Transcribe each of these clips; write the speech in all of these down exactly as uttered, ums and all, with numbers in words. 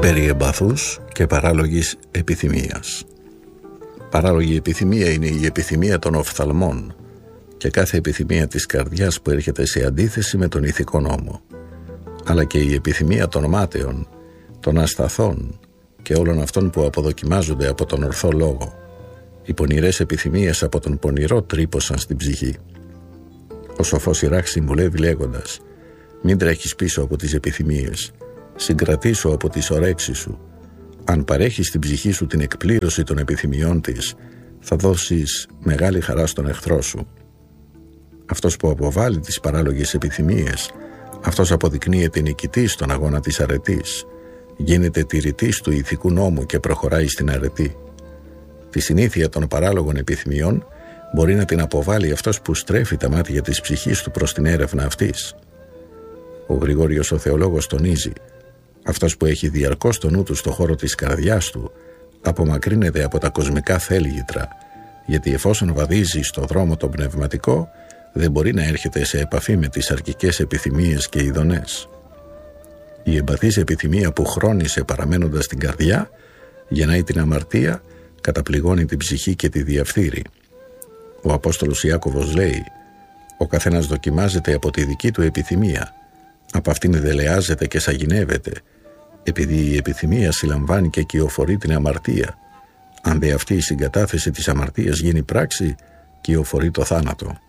περί εμπαθούς και παράλογης επιθυμίας. Παράλογη επιθυμία είναι η επιθυμία των οφθαλμών και κάθε επιθυμία της καρδιάς που έρχεται σε αντίθεση με τον ηθικό νόμο, αλλά και η επιθυμία των μάταιων, των ασταθών και όλων αυτών που αποδοκιμάζονται από τον ορθό λόγο. Οι πονηρές επιθυμίες από τον πονηρό τρύπωσαν στην ψυχή. Ο σοφός Σιράχ συμβουλεύει λέγοντας: μην τρέχεις πίσω από τις επιθυμίες, συγκρατήσου από τις ορέξεις σου. Αν παρέχεις στην ψυχή σου την εκπλήρωση των επιθυμιών της, θα δώσεις μεγάλη χαρά στον εχθρό σου. Αυτός που αποβάλλει τις παράλογες επιθυμίες, αυτός αποδεικνύεται νικητής στον αγώνα της αρετής, γίνεται τηρητής του ηθικού νόμου και προχωράει στην αρετή. Τη συνήθεια των παράλογων επιθυμιών μπορεί να την αποβάλει αυτός που στρέφει τα μάτια της ψυχής του προς την έρευνα αυτής. Ο Γρηγόριος ο Θεολόγος τονίζει: αυτός που έχει διαρκώς το νου του στο χώρο της καρδιάς του απομακρύνεται από τα κοσμικά θέλγητρα, γιατί εφόσον βαδίζει στο δρόμο τον πνευματικό, δεν μπορεί να έρχεται σε επαφή με τις αρκικές επιθυμίες και ειδονές. Η εμπαθής επιθυμία που χρόνισε παραμένοντας στην καρδιά γεννάει την αμαρτία, καταπληγώνει την ψυχή και τη διαφθείρει. Ο Απόστολος Ιάκωβος λέει: ο καθένας δοκιμάζεται από τη δική του επιθυμία, από αυτήν δελεάζεται και σαγηνεύεται, επειδή η επιθυμία συλλαμβάνει και κυοφορεί την αμαρτία. Αν δε αυτή η συγκατάθεση της αμαρτίας γίνει πράξη, κυοφορεί το θάνατο.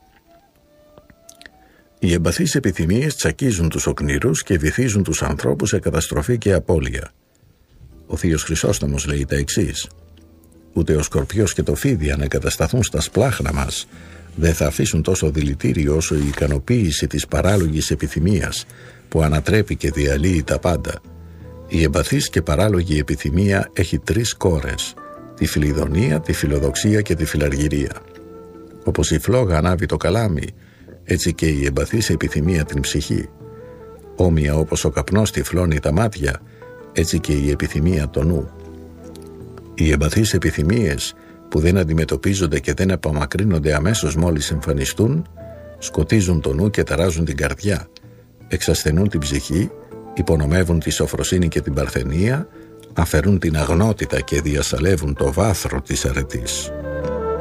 Οι εμπαθείς επιθυμίες τσακίζουν τους οκνηρούς και βυθίζουν τους ανθρώπους σε καταστροφή και απώλεια. Ο Θείος Χρυσόστομος λέει τα εξής: ούτε ο σκορπιός και το φίδι αν εγκατασταθούν στα σπλάχνα μας, δεν θα αφήσουν τόσο δηλητήριο όσο η ικανοποίηση της παράλογης επιθυμίας που ανατρέπει και διαλύει τα πάντα. Η εμπαθής και παράλογη επιθυμία έχει τρεις κόρες: τη φιλιδονία, τη φιλοδοξία και τη φιλαργυρία. Όπως η φλόγα ανάβει το καλάμι, έτσι και η εμπαθής επιθυμία την ψυχή. Όμοια όπως ο καπνός τυφλώνει τα μάτια, έτσι και η επιθυμία το νου. Οι εμπαθείς επιθυμίες που δεν αντιμετωπίζονται και δεν απομακρύνονται αμέσως μόλις εμφανιστούν, σκοτίζουν το νου και ταράζουν την καρδιά, εξασθενούν την ψυχή, υπονομεύουν τη σοφροσύνη και την παρθενία, αφαιρούν την αγνότητα και διασαλεύουν το βάθρο της αρετής.